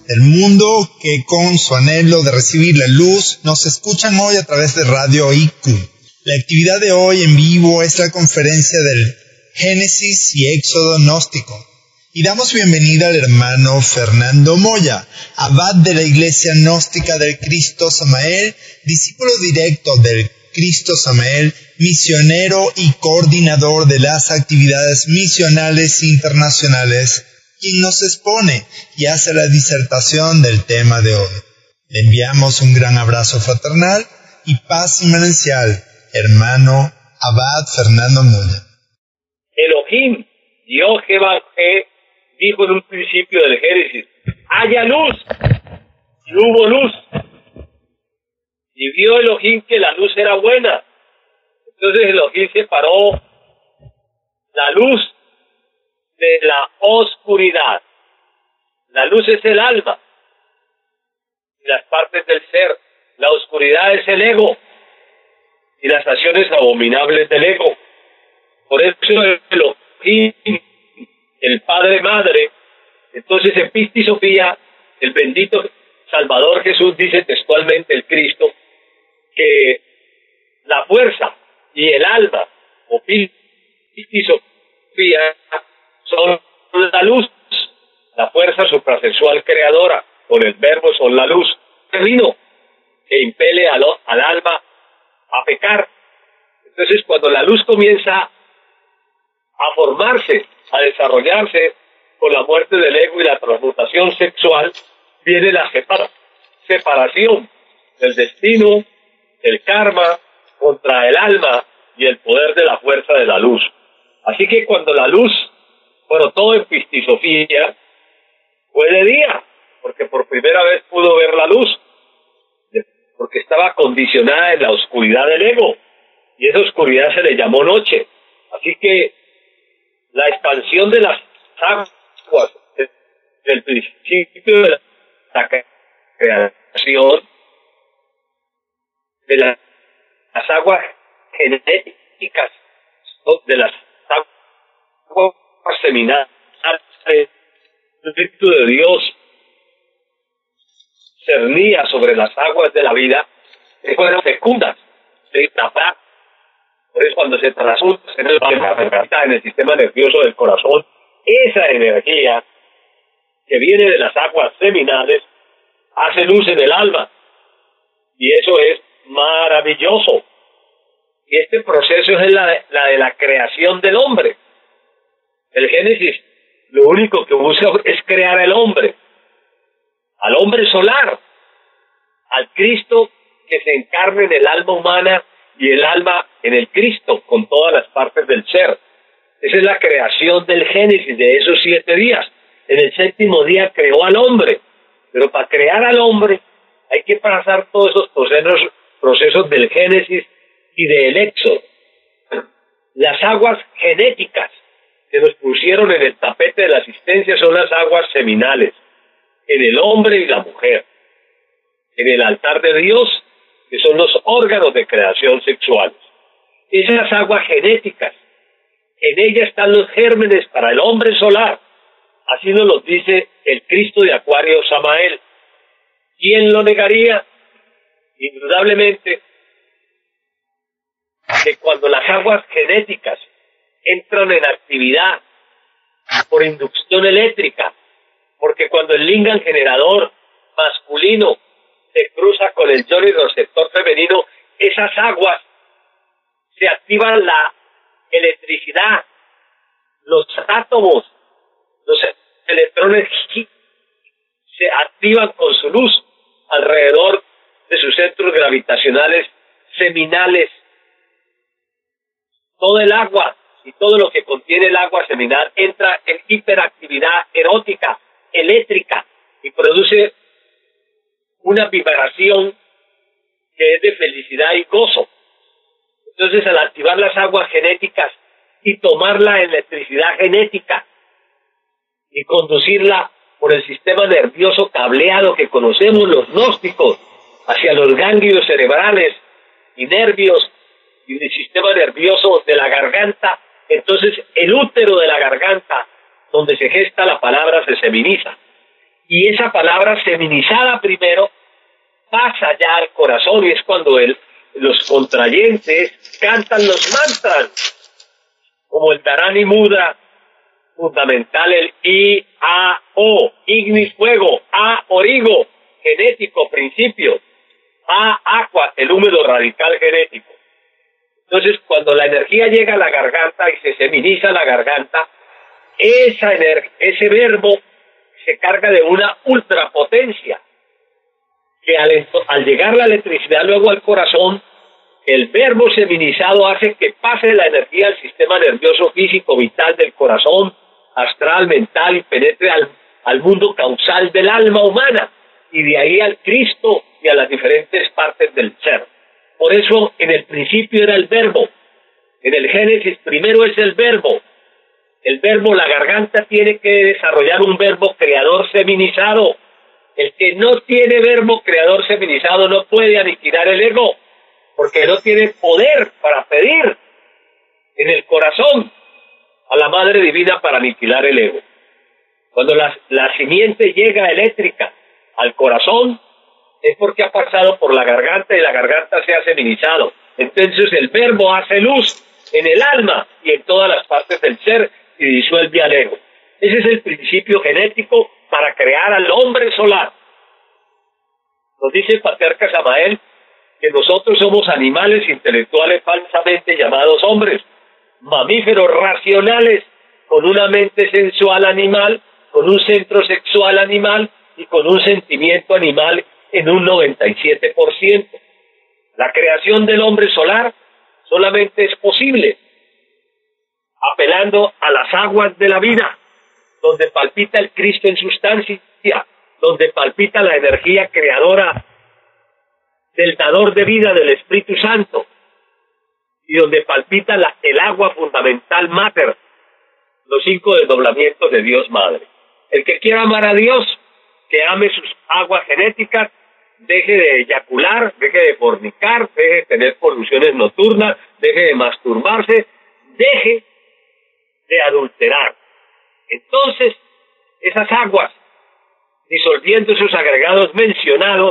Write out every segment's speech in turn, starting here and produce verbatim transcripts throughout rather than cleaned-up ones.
del mundo que con su anhelo de recibir la luz nos escuchan hoy a través de Radio I Q. La actividad de hoy en vivo es la conferencia del Génesis y Éxodo gnóstico. Y damos bienvenida al hermano Fernando Moya, abad de la Iglesia Gnóstica del Cristo Samael, discípulo directo del Cristo Samael, misionero y coordinador de las actividades misionales internacionales, quien nos expone y hace la disertación del tema de hoy. Le enviamos un gran abrazo fraternal y paz inmanencial, hermano abad Fernando Moya. Elohim, Dios Jehová, dijo en un principio del Génesis: haya luz, y hubo luz. Y vio Elohim que la luz era buena. Entonces Elohim separó la luz de la oscuridad. La luz es el alma y las partes del ser. La oscuridad es el ego y las acciones abominables del ego. Por eso Elohim, el Padre Madre, entonces en Pistis Sofía, el bendito Salvador Jesús dice textualmente, el Cristo, que la fuerza y el alma, o Pistis Sofía, son la luz. La fuerza suprasexual creadora, con el verbo son la luz divino, que impele al, al alma a pecar. Entonces cuando la luz comienza a formarse, a desarrollarse con la muerte del ego y la transmutación sexual, viene la separa, separación del destino, del karma, contra el alma y el poder de la fuerza de la luz. Así que cuando la luz brotó en Pistisofía, fue de día, porque por primera vez pudo ver la luz, porque estaba condicionada en la oscuridad del ego, y esa oscuridad se le llamó noche. Así que la expansión de las aguas del principio de la creación, de las aguas genéticas, de las aguas seminales, el Espíritu de Dios cernía sobre las aguas de la vida, que fueron fecundas, de tapar. Por eso cuando se transmuta en el, en el sistema nervioso del corazón, esa energía que viene de las aguas seminales hace luz en el alma. Y eso es maravilloso. Y este proceso es la de, la de la creación del hombre. El Génesis lo único que busca es crear al hombre, al hombre solar, al Cristo que se encarne en el alma humana y el alma en el Cristo, con todas las partes del ser. Esa es la creación del Génesis de esos siete días. En el séptimo día creó al hombre, pero para crear al hombre hay que pasar todos esos procesos, procesos del Génesis y del Éxodo. Las aguas genéticas que nos pusieron en el tapete de la asistencia son las aguas seminales, en el hombre y la mujer, en el altar de Dios, que son los órganos de creación sexuales. Esas aguas genéticas, en ellas están los gérmenes para el hombre solar. Así nos lo dice el Cristo de Acuario Samael. ¿Quién lo negaría? Indudablemente que cuando las aguas genéticas entran en actividad por inducción eléctrica, porque cuando el lingam generador masculino se cruza con el receptor femenino, esas aguas se activan la electricidad, los átomos, los electrones se activan con su luz alrededor de sus centros gravitacionales seminales. Todo el agua y todo lo que contiene el agua seminal entra en hiperactividad erótica, eléctrica, y produce una vibración que es de felicidad y gozo. Entonces, al activar las aguas genéticas y tomar la electricidad genética y conducirla por el sistema nervioso cableado que conocemos los gnósticos hacia los ganglios cerebrales y nervios y el sistema nervioso de la garganta, entonces el útero de la garganta, donde se gesta la palabra, se seminiza. y esa palabra feminizada primero pasa ya al corazón, y es cuando el, los contrayentes cantan los mantras, como el Dharani Mudra, fundamental el I, A, O, Ignis, fuego, A, origo, genético, principio, A, aqua, el húmedo radical genético. Entonces, cuando la energía llega a la garganta y se feminiza la garganta, esa ese verbo se carga de una ultrapotencia, que al, al llegar la electricidad luego al corazón, el verbo feminizado hace que pase la energía al sistema nervioso físico vital del corazón, astral, mental, y penetre al, al mundo causal del alma humana, y de ahí al Cristo y a las diferentes partes del ser. Por eso en el principio era el verbo, en el Génesis primero es el verbo. El verbo, la garganta tiene que desarrollar un verbo creador feminizado. El que no tiene verbo creador feminizado no puede aniquilar el ego, porque no tiene poder para pedir en el corazón a la Madre Divina para aniquilar el ego. Cuando la, la simiente llega eléctrica al corazón, es porque ha pasado por la garganta y la garganta se ha feminizado. Entonces el verbo hace luz en el alma y en todas las partes del ser y disuelve al ego. Ese es el principio genético para crear al hombre solar. Nos dice el patriarca Samael que nosotros somos animales intelectuales falsamente llamados hombres, mamíferos racionales con una mente sensual animal, con un centro sexual animal y con un sentimiento animal en un noventa y siete por ciento. La creación del hombre solar solamente es posible apelando a las aguas de la vida, donde palpita el Cristo en sustancia, donde palpita la energía creadora del dador de vida del Espíritu Santo, y donde palpita la, el agua fundamental mater, los cinco desdoblamientos de Dios Madre. El que quiera amar a Dios, que ame sus aguas genéticas, deje de eyacular, deje de fornicar, deje de tener poluciones nocturnas, deje de masturbarse, deje de adulterar. Entonces, esas aguas, disolviendo esos agregados mencionados,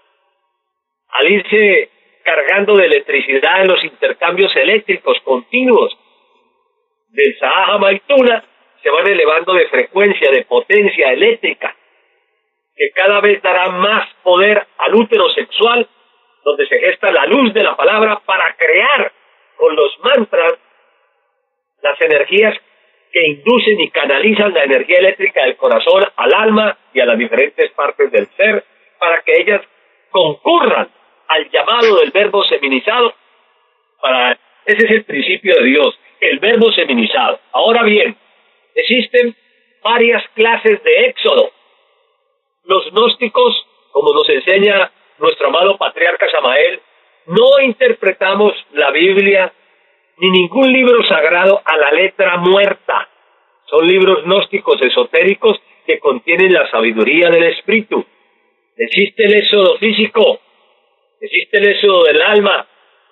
al irse cargando de electricidad en los intercambios eléctricos continuos del Sahaja Maituna, se van elevando de frecuencia, de potencia eléctrica, que cada vez dará más poder al útero sexual, donde se gesta la luz de la palabra para crear con los mantras las energías que inducen y canalizan la energía eléctrica del corazón al alma y a las diferentes partes del ser, para que ellas concurran al llamado del verbo feminizado. Para ese es el principio de Dios, el verbo feminizado. Ahora bien, existen varias clases de éxodo. Los gnósticos, como nos enseña nuestro amado patriarca Samael, no interpretamos la Biblia ni ningún libro sagrado a la letra muerta. Son libros gnósticos esotéricos que contienen la sabiduría del espíritu. Existe el éxodo físico, existe el éxodo del alma,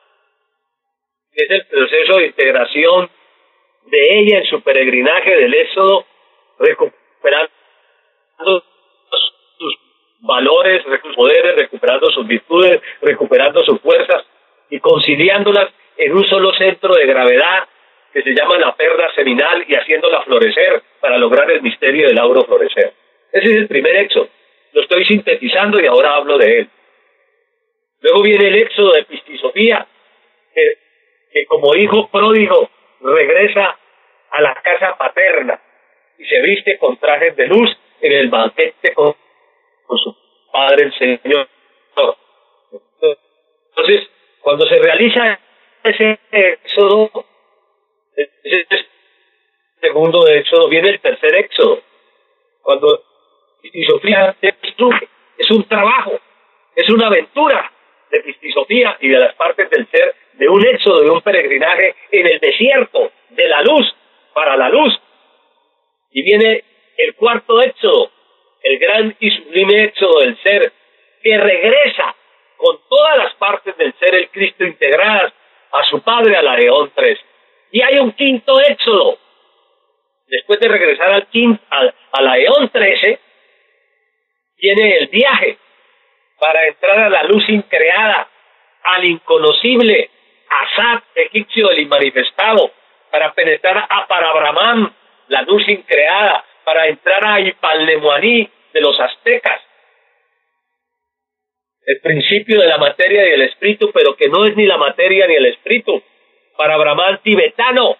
que es el proceso de integración de ella en su peregrinaje del éxodo, recuperando sus valores, sus poderes, recuperando sus virtudes, recuperando sus fuerzas y conciliándolas en un solo centro de gravedad que se llama la perla seminal y haciéndola florecer para lograr el misterio del auro florecer. Ese es el primer éxodo. Lo estoy sintetizando y ahora hablo de él. Luego viene el éxodo de Pistisofía, que, que como hijo pródigo regresa a la casa paterna y se viste con trajes de luz en el banquete con, con su padre el Señor. Entonces, cuando se realiza ese éxodo, ese segundo éxodo, viene el tercer éxodo. Cuando Pistisofía es un trabajo, es una aventura de Pistisofía y de las partes del ser, de un éxodo, de un peregrinaje en el desierto, de la luz para la luz. Y viene el cuarto éxodo, el gran y sublime éxodo del ser, que regresa con todas las partes del ser, el Cristo, integradas a su padre, a la Eón tres. Y hay un quinto éxodo. Después de regresar al quinto, a, a la Eón trece, Viene el viaje para entrar a la luz increada, al inconocible, Asat, egipcio del inmanifestado, para penetrar a Parabrahman, la luz increada, para entrar a Ipalnemuaní de los aztecas, el principio de la materia y el espíritu, pero que no es ni la materia ni el espíritu, para Brahman tibetano,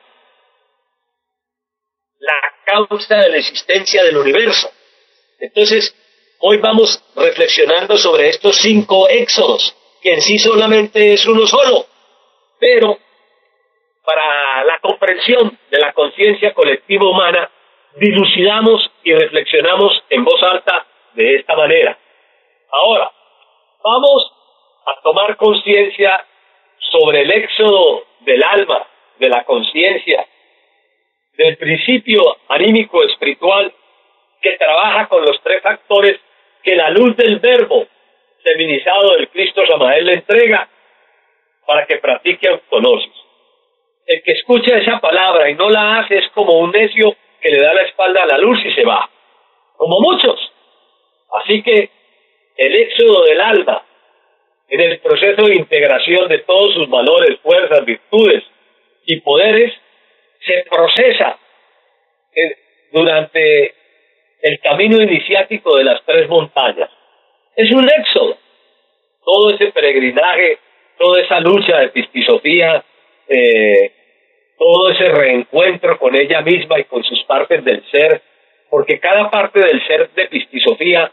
la causa de la existencia del universo. Entonces, hoy vamos reflexionando sobre estos cinco éxodos, que en sí solamente es uno solo, pero para la comprensión de la conciencia colectiva humana, dilucidamos y reflexionamos en voz alta de esta manera. Ahora, vamos a tomar conciencia sobre el éxodo del alma, de la conciencia, del principio anímico espiritual que trabaja con los tres factores que la luz del verbo feminizado del Cristo Samael le entrega para que practique autognosis. El que escucha esa palabra y no la hace es como un necio que le da la espalda a la luz y se va, como muchos. Así que el éxodo del alma, en el proceso de integración de todos sus valores, fuerzas, virtudes y poderes, se procesa en, durante el camino iniciático de las tres montañas. Es un éxodo. Todo ese peregrinaje, toda esa lucha de pistisofía, eh, todo ese reencuentro con ella misma y con sus partes del ser, porque cada parte del ser de pistisofía,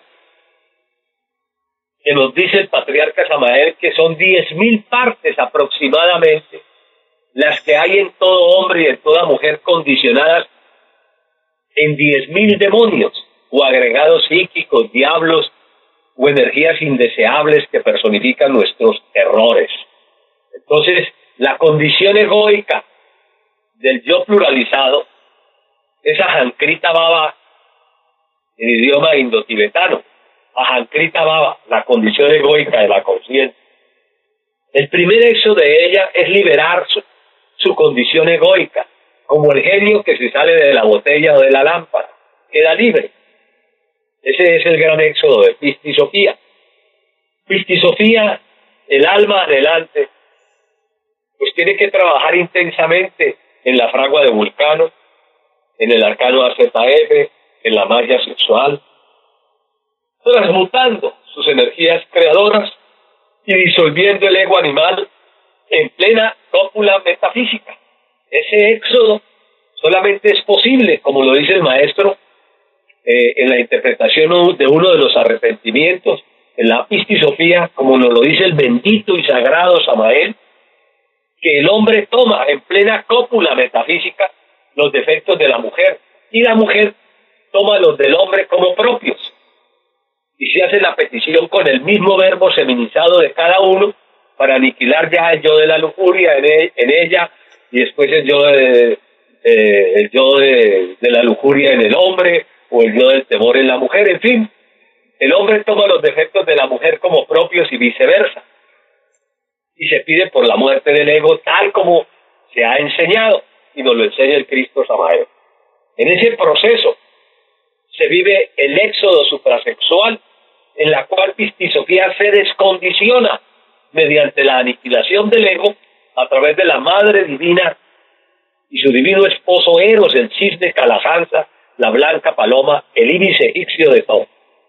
que nos dice el patriarca Samael que son diez mil partes aproximadamente, las que hay en todo hombre y en toda mujer, condicionadas en diez mil demonios o agregados psíquicos, diablos o energías indeseables que personifican nuestros errores. Entonces, la condición egoica del yo pluralizado, esa Ajankrita Baba en idioma indotibetano, Ajankrita Baba, la condición egoica de la conciencia. El primer éxodo de ella es liberar su, su condición egoica, como el genio que se sale de la botella o de la lámpara, queda libre. Ese es el gran éxodo de Pistisofía. Pistisofía, el alma adelante, pues tiene que trabajar intensamente en la fragua de Vulcano, en el arcano A Z F, en la magia sexual, transmutando sus energías creadoras y disolviendo el ego animal en plena cópula metafísica. Ese éxodo solamente es posible, como lo dice el maestro, eh, en la interpretación de uno de los arrepentimientos, en la Pistisofía, como nos lo dice el bendito y sagrado Samael, que el hombre toma en plena cópula metafísica los defectos de la mujer, y la mujer toma los del hombre como propios, y se hace la petición con el mismo verbo feminizado de cada uno para aniquilar ya el yo de la lujuria en, e en ella, y después el yo, de, eh, el yo de, de la lujuria en el hombre, o el yo del temor en la mujer. En fin, el hombre toma los defectos de la mujer como propios y viceversa, y se pide por la muerte del ego tal como se ha enseñado, y nos lo enseña el Cristo Samael. En ese proceso se vive el éxodo suprasexual, en la cual Pistisofía se descondiciona mediante la aniquilación del ego a través de la Madre Divina y su divino esposo Eros, el cisne Calasanza, la blanca paloma, el ibis egipcio de Thoth.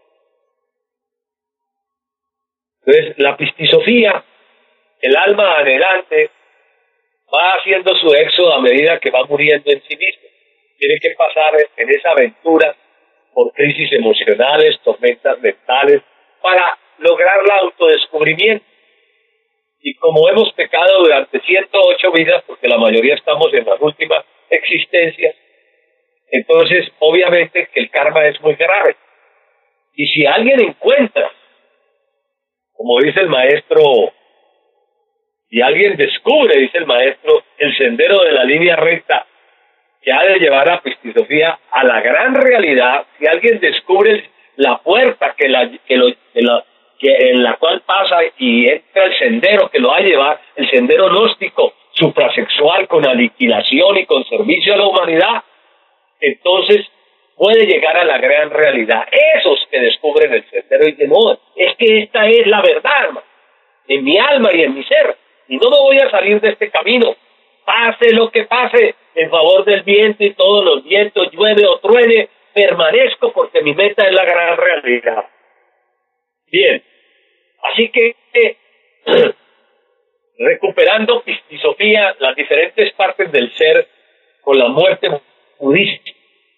Entonces, la Pistisofía, el alma adelante, va haciendo su éxodo a medida que va muriendo en sí mismo. Tiene que pasar en esa aventura por crisis emocionales, tormentas mentales, para lograr el autodescubrimiento. Y como hemos pecado durante ciento ocho vidas, porque la mayoría estamos en las últimas existencias, entonces obviamente que el karma es muy grave. Y si alguien encuentra, como dice el maestro, y alguien descubre, dice el maestro, el sendero de la línea recta que ha de llevar a Pistisofía a la gran realidad, si alguien descubre la puerta que la, que lo, que la, que en la cual pasa y entra el sendero que lo va a llevar, el sendero gnóstico, suprasexual, con aniquilación y con servicio a la humanidad, entonces puede llegar a la gran realidad. Esos que descubren el sendero y dicen, no, es que esta es la verdad, hermano, en mi alma y en mi ser, y no me voy a salir de este camino, pase lo que pase, en favor del viento y todos los vientos, llueve o truene, permanezco porque mi meta es la gran realidad. Bien, así que eh, recuperando Pistisofía, las diferentes partes del ser con la muerte budista,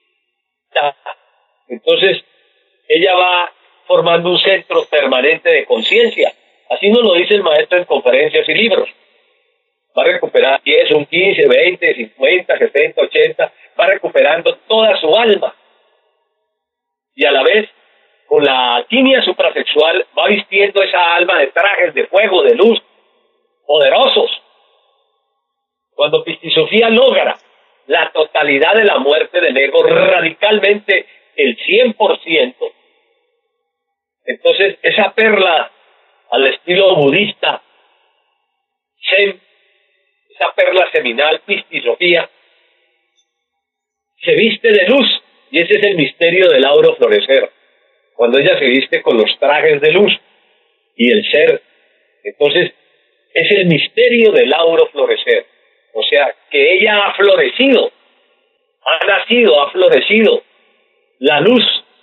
entonces ella va formando un centro permanente de conciencia. Así nos lo dice el maestro en conferencias y libros. Va a recuperar diez, un quince, veinte, cincuenta, setenta, ochenta, va recuperando toda su alma. Y a la vez, con la alquimia suprasexual, va vistiendo esa alma de trajes de fuego, de luz, poderosos. Cuando Pistisofía logra la totalidad de la muerte del ego, radicalmente el cien por ciento, entonces esa perla al estilo budista, Zen, esa perla seminal, Pistisofía, se viste de luz, y ese es el misterio del auro florecer. Cuando ella se viste con los trajes de luz y el ser, entonces es el misterio del auro florecer. O sea, que ella ha florecido, ha nacido, ha florecido. La luz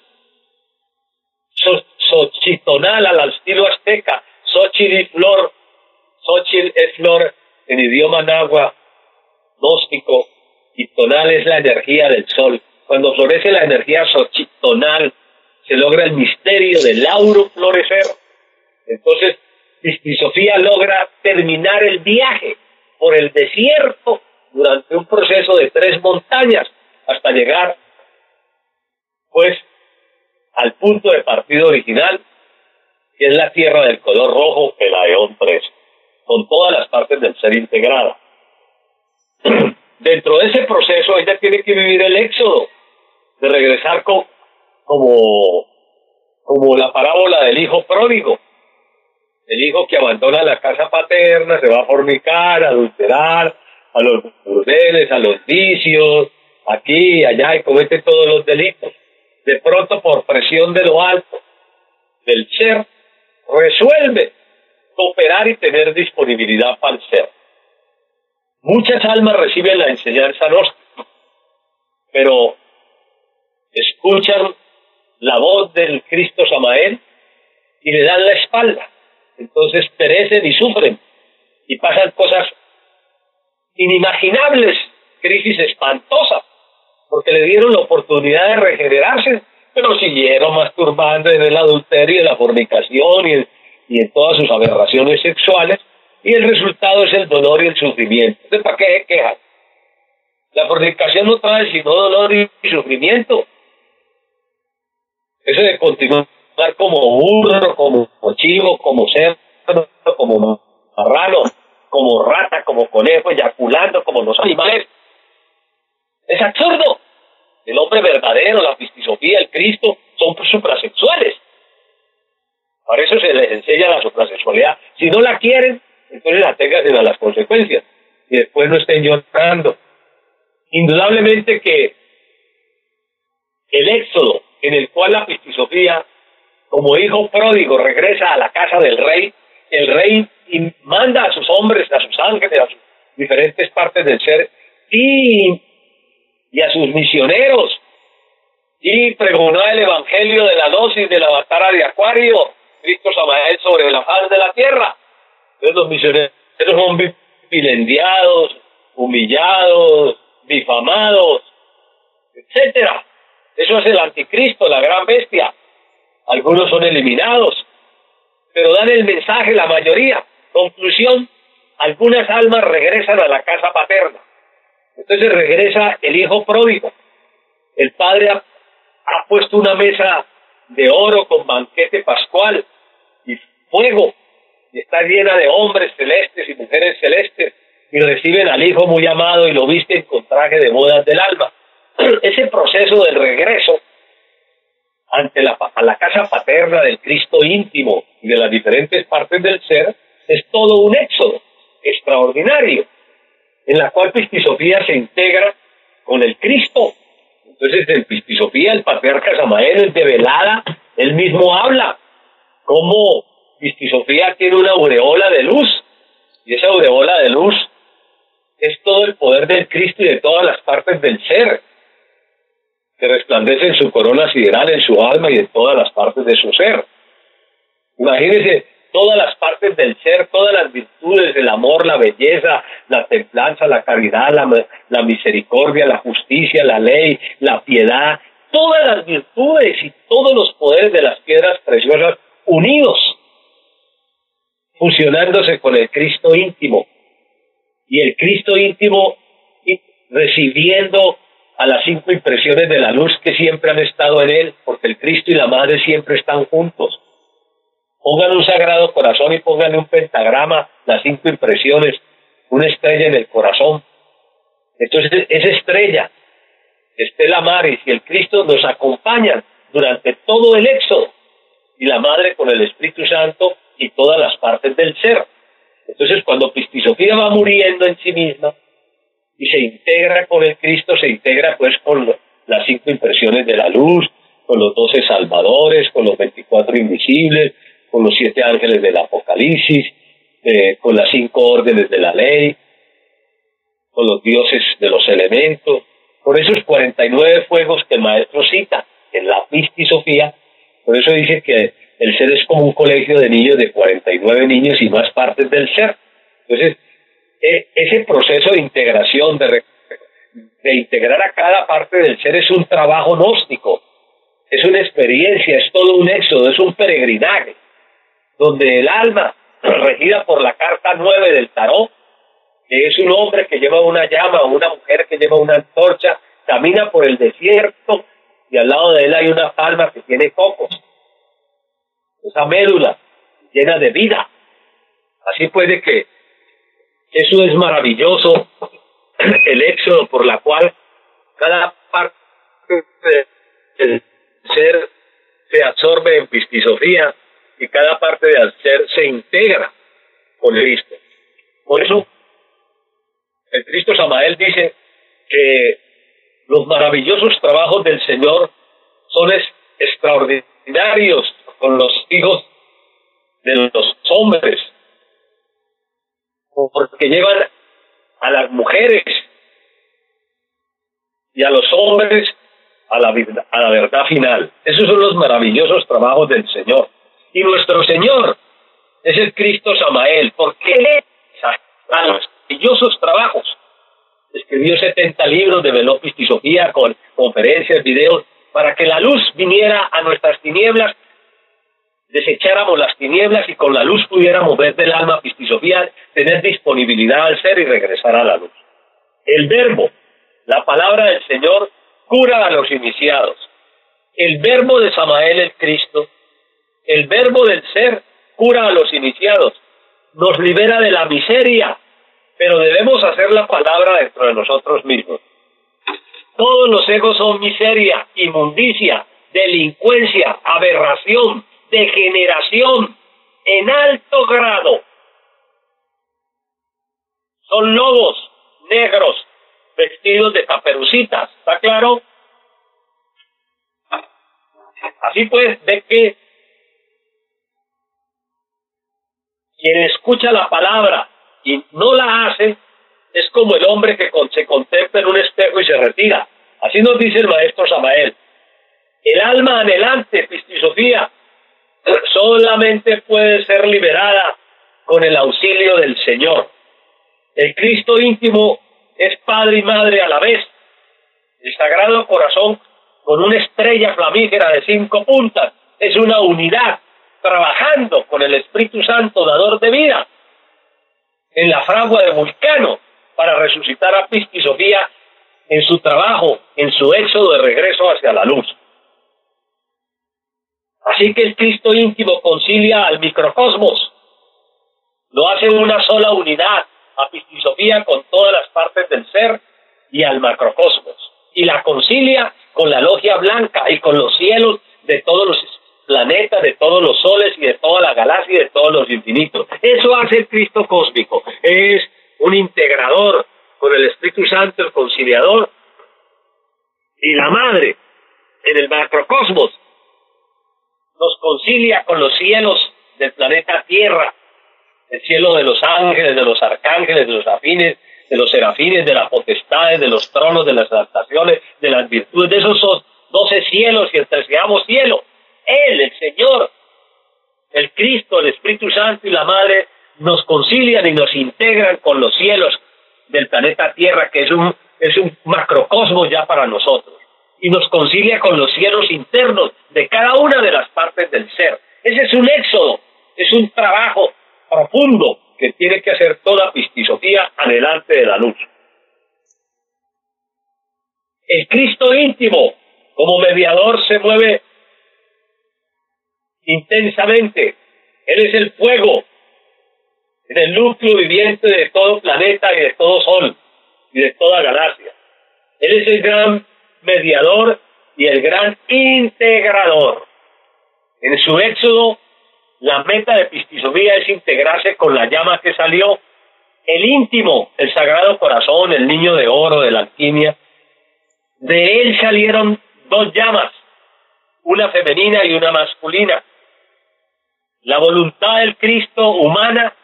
so, xochitonal al estilo azteca, Xochitl y flor, Xochitl es flor en idioma náhuatl gnóstico, y tonal es la energía del sol. Cuando florece la energía xochitonal, se logra el misterio del auro florecer. Entonces, Pistisofía logra terminar el viaje por el desierto durante un proceso de tres montañas hasta llegar, pues, al punto de partida original, que es la tierra del color rojo, el Aeón tres, con todas las partes del ser integradas. Dentro de ese proceso, ella tiene que vivir el éxodo, de regresar con, como, como la parábola del hijo pródigo. El hijo que abandona la casa paterna, se va a fornicar, a adulterar, a los burdeles, a los vicios, aquí y allá, y comete todos los delitos. De pronto, por presión de lo alto del ser, resuelve cooperar y tener disponibilidad para el ser. Muchas almas reciben la enseñanza gnóstica, pero escuchan la voz del Cristo Samael y le dan la espalda. Entonces perecen y sufren y pasan cosas inimaginables, crisis espantosas, porque le dieron la oportunidad de regenerarse, pero siguieron masturbando en el adulterio, en la fornicación y en, y en todas sus aberraciones sexuales, y el resultado es el dolor y el sufrimiento. Entonces, ¿para qué se quejan? La fornicación no trae sino dolor y sufrimiento. Eso de continuar como burro, como chivo, como cerdo, como marrano, como rata, como conejo, eyaculando como los animales, es absurdo. El hombre verdadero, la Pistisofía, el Cristo, son suprasexuales. Para eso se les enseña la suprasexualidad. Si no la quieren, entonces aténganse a las consecuencias y después no estén llorando. Indudablemente que el éxodo en el cual la Pistisofía, como hijo pródigo, regresa a la casa del rey, el rey manda a sus hombres, a sus ángeles, a sus diferentes partes del ser, y, y a sus misioneros, y pregonó el evangelio de la dosis de la batara de Acuario, Cristo Samael sobre la faz de la tierra. Entonces los misioneros son vilendiados, humillados, difamados, etcétera. Eso es el anticristo, la gran bestia. Algunos son eliminados, pero dan el mensaje la mayoría. Conclusión, algunas almas regresan a la casa paterna. Entonces regresa el hijo pródigo. El padre ha, ha puesto una mesa de oro con banquete pascual y fuego, y está llena de hombres celestes y mujeres celestes, y reciben al hijo muy amado y lo visten con traje de bodas del alma. Ese proceso del regreso ante la, a la casa paterna del Cristo íntimo y de las diferentes partes del ser es todo un éxodo extraordinario, en la cual Pistisofía se integra con el Cristo Entonces, en Pistisofía, el patriarca Samael, de velada, él mismo habla cómo Pistisofía tiene una aureola de luz, y esa aureola de luz es todo el poder del Cristo y de todas las partes del ser, que resplandece en su corona sideral, en su alma y en todas las partes de su ser. Imagínense todas las partes del ser, todas las virtudes, el amor, la belleza, la templanza, la caridad, la, la misericordia, la justicia, la ley, la piedad, todas las virtudes y todos los poderes de las piedras preciosas unidos, fusionándose con el Cristo íntimo, y el Cristo íntimo recibiendo a las cinco impresiones de la luz que siempre han estado en él, porque el Cristo y la Madre siempre están juntos. Pónganle un sagrado corazón y pónganle un pentagrama, las cinco impresiones, una estrella en el corazón. Entonces, esa estrella, Estela Maris y el Cristo nos acompañan durante todo el éxodo, y la Madre con el Espíritu Santo y todas las partes del ser. Entonces, cuando Pistisofía va muriendo en sí misma y se integra con el Cristo, se integra pues con lo, las cinco impresiones de la luz, con los doce salvadores, con los veinticuatro invisibles, con los siete ángeles del Apocalipsis, eh, con las cinco órdenes de la ley, con los dioses de los elementos, con esos cuarenta y nueve fuegos que el maestro cita en la Pistisofía. Por eso dice que el ser es como un colegio de niños, de cuarenta y nueve niños y más partes del ser. Entonces, eh, ese proceso de integración, de, de integrar a cada parte del ser, es un trabajo gnóstico, es una experiencia, es todo un éxodo, es un peregrinaje, donde el alma, regida por la carta nueve del tarot, que es un hombre que lleva una llama o una mujer que lleva una antorcha, camina por el desierto y al lado de él hay una palma que tiene cocos, esa médula llena de vida. Así puede que eso es maravilloso, el éxodo por la cual cada parte del ser se absorbe en Pistisofía y cada parte del ser se integra con Cristo. Por eso el Cristo Samael dice que los maravillosos trabajos del Señor son es, extraordinarios con los hijos de los hombres, porque llevan a las mujeres y a los hombres a la, a la verdad final. Esos son los maravillosos trabajos del Señor. Y nuestro Señor es el Cristo Samael, porque Él es a los maravillosos trabajos. Escribió setenta libros, develó Pistisofía con conferencias, videos, para que la luz viniera a nuestras tinieblas, desecháramos las tinieblas y con la luz pudiéramos ver del alma Pistisofía, tener disponibilidad al ser y regresar a la luz. El verbo, la palabra del Señor, cura a los iniciados. El verbo de Samael, el Cristo, el verbo del ser, cura a los iniciados, nos libera de la miseria, pero debemos hacer la palabra dentro de nosotros mismos. Todos los egos son miseria, inmundicia, delincuencia, aberración, degeneración, en alto grado. Son lobos negros vestidos de caperucitas, ¿está claro? Así pues, ve que quien escucha la palabra y no la hace es como el hombre que se contempla en un espejo y se retira. Así nos dice el maestro Samael. El alma anhelante, Pistisofía, solamente puede ser liberada con el auxilio del Señor. El Cristo íntimo es Padre y Madre a la vez. El Sagrado Corazón, con una estrella flamígera de cinco puntas, es una unidad, trabajando con el Espíritu Santo, dador de vida, en la fragua de Vulcano, para resucitar a Pistisofía en su trabajo, en su éxodo de regreso hacia la luz. Así que el Cristo íntimo concilia al microcosmos, lo hace una sola unidad, a Pistisofía con todas las partes del ser y al macrocosmos, y la concilia con la logia blanca y con los cielos de todos los planetas, de todos los soles y de toda la galaxia y de todos los infinitos. Eso hace el Cristo cósmico, es un integrador con el Espíritu Santo, el conciliador, y la madre en el macrocosmos nos concilia con los cielos del planeta Tierra, el cielo de los ángeles, de los arcángeles, de los afines, de los serafines, de las potestades, de los tronos, de las adaptaciones, de las virtudes, de esos doce cielos y el treceavo cielo. Él, el Señor, el Cristo, el Espíritu Santo y la Madre nos concilian y nos integran con los cielos del planeta Tierra, que es un, es un macrocosmos ya para nosotros, y nos concilia con los cielos internos de cada una de las partes del ser. Ese es un éxodo, es un trabajo profundo que tiene que hacer toda pistisofía anhelante de la luz. El Cristo íntimo, como mediador, se mueve intensamente. Él es el fuego en el núcleo viviente de todo planeta y de todo sol y de toda galaxia. Él es el gran mediador y el gran integrador. En su éxodo, la meta de pistisofía es integrarse con la llama que salió, el íntimo, el sagrado corazón, el niño de oro de la alquimia. De él salieron dos llamas, una femenina y una masculina. La voluntad del Cristo humana,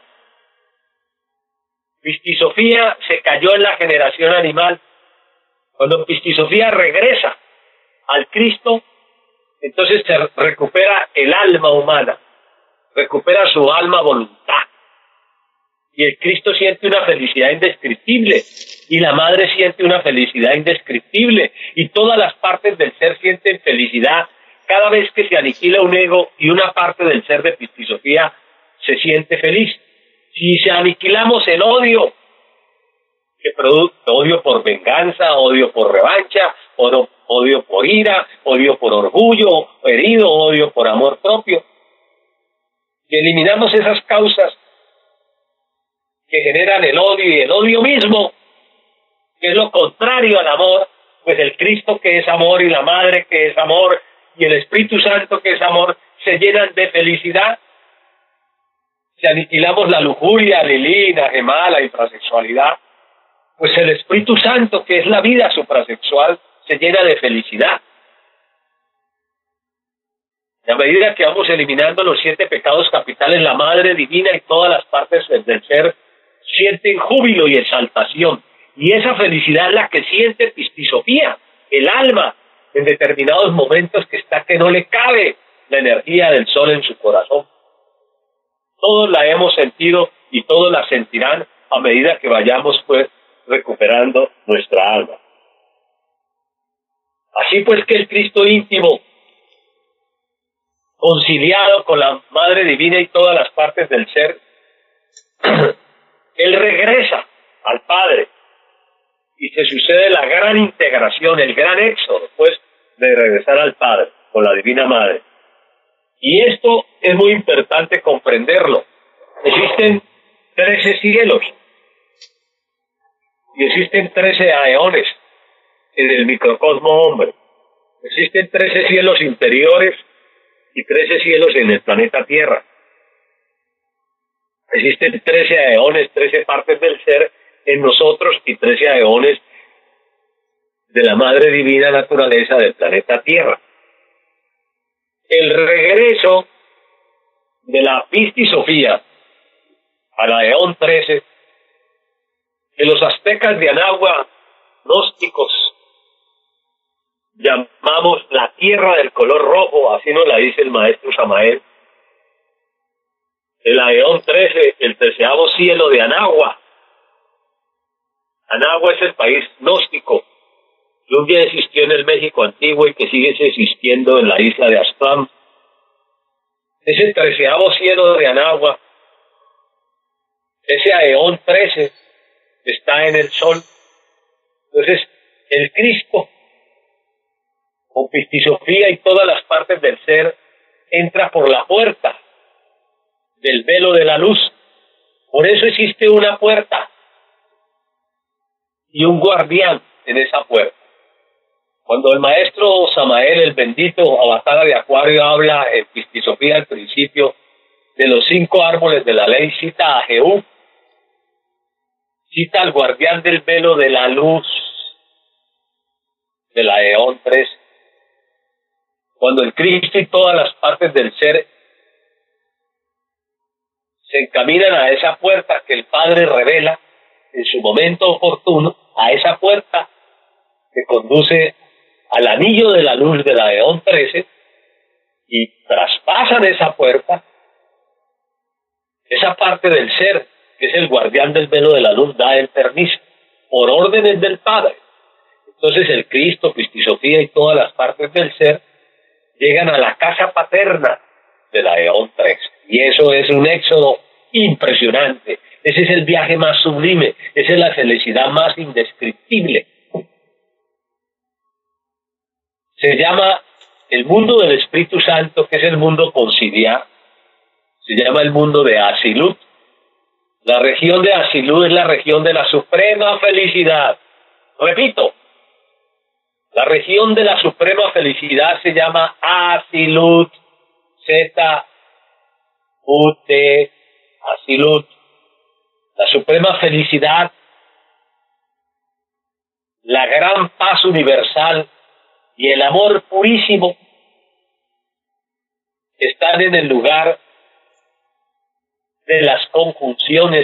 pistisofía, se cayó en la generación animal. Cuando pistisofía regresa al Cristo, entonces se recupera el alma humana, recupera su alma voluntad. Y el Cristo siente una felicidad indescriptible, y la Madre siente una felicidad indescriptible, y todas las partes del ser sienten felicidad. Cada vez que se aniquila un ego y una parte del ser de pistisofía se siente feliz. Si se aniquilamos el odio, que produce odio por venganza, odio por revancha, odio, odio por ira, odio por orgullo herido, odio por amor propio, si eliminamos esas causas que generan el odio y el odio mismo, que es lo contrario al amor, pues el Cristo que es amor y la Madre que es amor y el Espíritu Santo que es amor se llenan de felicidad. Si aniquilamos la lujuria, Lilí, Najemá, la infrasexualidad, pues el Espíritu Santo, que es la vida suprasexual, se llena de felicidad. Y a medida que vamos eliminando los siete pecados capitales, la Madre Divina y todas las partes del ser sienten júbilo y exaltación. Y esa felicidad es la que siente pistisofía, el alma, en determinados momentos que está que no le cabe la energía del sol en su corazón. Todos la hemos sentido y todos la sentirán a medida que vayamos pues recuperando nuestra alma. Así pues que el Cristo íntimo, conciliado con la Madre Divina y todas las partes del ser, él regresa al Padre y se sucede la gran integración, el gran éxodo, pues, de regresar al Padre con la Divina Madre. Y esto es muy importante comprenderlo. Existen trece cielos y existen trece aeones en el microcosmo hombre. Existen trece cielos interiores y trece cielos en el planeta Tierra. Existen trece aeones, trece partes del ser en nosotros y trece aeones de la Madre Divina Naturaleza del planeta Tierra. El regreso de la pistisofía al aeón trece, que los aztecas de Anagua, gnósticos, llamamos la tierra del color rojo, así nos la dice el maestro Samael. El aeón trece, el treceavo cielo de Anagua. Anagua es el país gnóstico que un día existió en el México antiguo y que sigue existiendo en la isla de Aztlán. Ese treceavo cielo de Anagua, ese aeón trece, está en el sol. Entonces, el Cristo, con pistisofía y todas las partes del ser, entra por la puerta del velo de la luz. Por eso existe una puerta y un guardián en esa puerta. Cuando el maestro Samael, el bendito avatar de Acuario, habla en pistisofía al principio de los cinco árboles de la ley, cita a Jehú, cita al guardián del velo de la luz. de la Eón tres. Cuando el Cristo y todas las partes del ser se encaminan a esa puerta que el Padre revela en su momento oportuno, a esa puerta que conduce al anillo de la luz de la Eón trece, y traspasan esa puerta, esa parte del ser, que es el guardián del velo de la luz, da el permiso, por órdenes del Padre. Entonces el Cristo, Cristisofía y todas las partes del ser llegan a la casa paterna de la Eón tres. Y eso es un éxodo impresionante. Ese es el viaje más sublime, esa es la felicidad más indescriptible. Se llama el mundo del Espíritu Santo, que es el mundo conciliar, se llama el mundo de Asilut. La región de Asilut es la región de la suprema felicidad. Repito, la región de la suprema felicidad se llama Asilut, Z, U, T, Asilut. La suprema felicidad, la gran paz universal y el amor purísimo están en el lugar de las conjunciones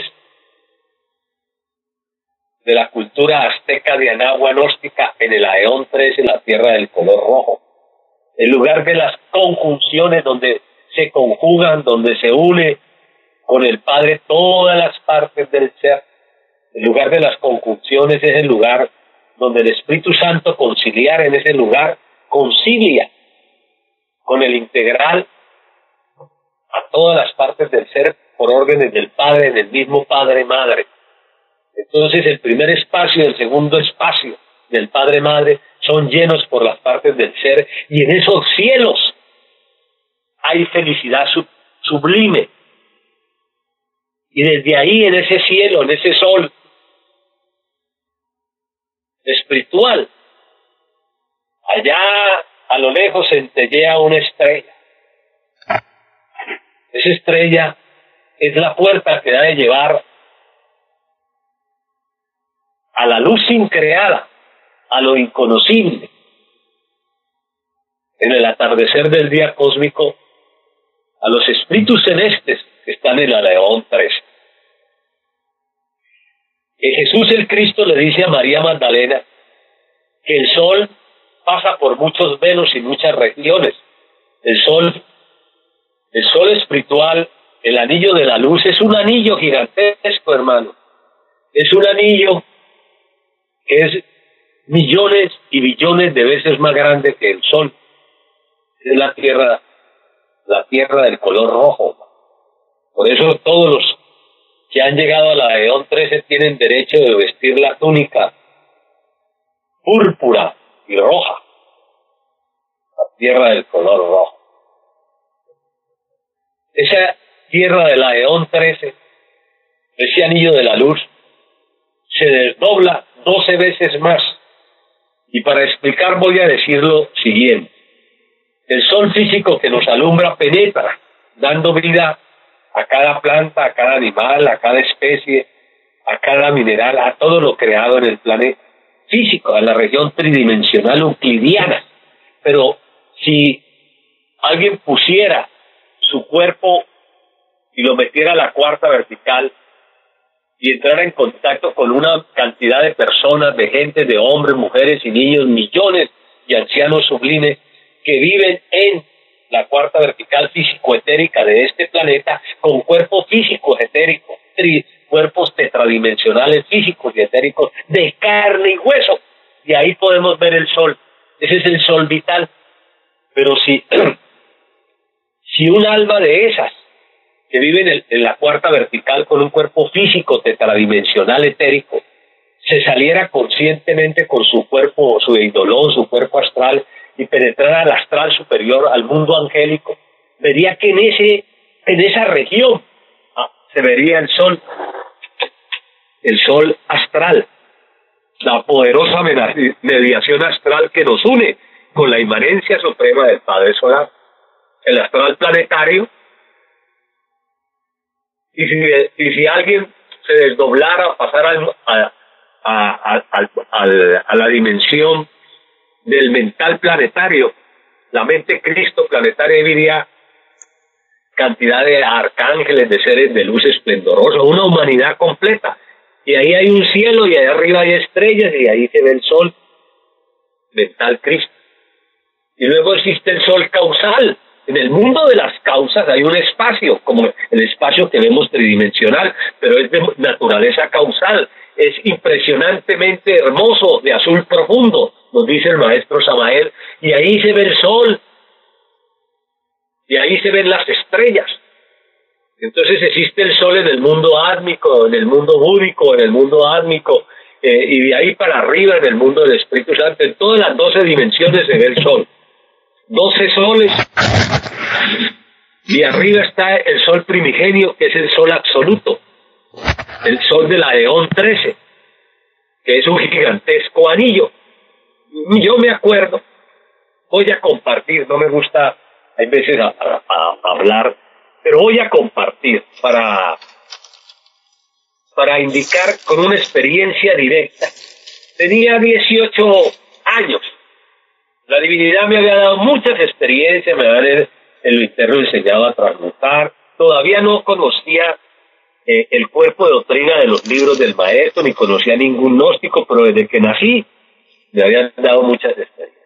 de la cultura azteca de Anahua gnóstica en el Eón tres, en la tierra del color rojo. El lugar de las conjunciones donde se conjugan, donde se une con el Padre todas las partes del ser. El lugar de las conjunciones es el lugar donde el Espíritu Santo conciliar, en ese lugar concilia con el integral a todas las partes del ser por órdenes del Padre, del mismo Padre-Madre. Entonces el primer espacio y el segundo espacio del Padre-Madre son llenos por las partes del ser, y en esos cielos hay felicidad sub sublime. Y desde ahí, en ese cielo, en ese sol espiritual, allá a lo lejos centellea una estrella. Esa estrella es la puerta que ha de llevar a la luz increada, a lo inconocible. En el atardecer del día cósmico, a los espíritus celestes que están en la Eón tres. Que Jesús el Cristo le dice a María Magdalena que el sol pasa por muchos velos y muchas regiones. El sol, el sol espiritual, el anillo de la luz, es un anillo gigantesco, hermano. Es un anillo que es millones y billones de veces más grande que el sol. Es la tierra, la tierra del color rojo. Por eso todos los que han llegado a la Eón trece tienen derecho de vestir la túnica púrpura y roja, la tierra del color rojo. Esa tierra de la Eón trece, ese anillo de la luz, se desdobla doce veces más. Y para explicar voy a decir lo siguiente. El sol físico que nos alumbra penetra, dando vida a cada planta, a cada animal, a cada especie, a cada mineral, a todo lo creado en el planeta físico, a la región tridimensional euclidiana. Pero si alguien pusiera su cuerpo y lo metiera a la cuarta vertical y entrara en contacto con una cantidad de personas, de gente, de hombres, mujeres y niños, millones y ancianos sublimes que viven en la cuarta vertical físico-etérica de este planeta, con cuerpo físico etérico, tri, cuerpos tetradimensionales físicos y etéricos de carne y hueso, y ahí podemos ver el sol. Ese es el sol vital. Pero si, si un alma de esas que vive en, el, en la cuarta vertical con un cuerpo físico tetradimensional etérico se saliera conscientemente con su cuerpo, su eidolón, su cuerpo astral, y penetrara al astral superior, al mundo angélico, vería que en ese, en esa región ah, se vería el sol, el sol astral, la poderosa mediación astral que nos une con la inmanencia suprema del Padre Solar, el astral planetario. Y si, y si alguien se desdoblara, pasara a, a, a, a, a, a la dimensión del mental planetario. La mente Cristo planetaria diría cantidad de arcángeles, de seres de luz esplendorosa, una humanidad completa. Y ahí hay un cielo, y allá arriba hay estrellas, y ahí se ve el sol mental Cristo. Y luego existe el sol causal. En el mundo de las causas hay un espacio, como el espacio que vemos tridimensional, pero es de naturaleza causal. Es impresionantemente hermoso, de azul profundo, nos dice el maestro Samael, y ahí se ve el sol, y ahí se ven las estrellas. Entonces existe el sol en el mundo átmico, en el mundo búdico, en el mundo átmico, eh, y de ahí para arriba en el mundo del Espíritu Santo. En todas las doce dimensiones se ve el sol. Doce soles, y arriba está el sol primigenio, que es el sol absoluto, el sol de la Eón trece, que es un gigantesco anillo. Yo me acuerdo, voy a compartir, no me gusta, hay veces a, a, a hablar, pero voy a compartir para, para indicar con una experiencia directa. Tenía dieciocho años. La divinidad me había dado muchas experiencias, me había en lo interno enseñado a transmutar. Todavía no conocía eh, el cuerpo de doctrina de los libros del maestro, ni conocía ningún gnóstico, pero desde que nací me habían dado muchas experiencias.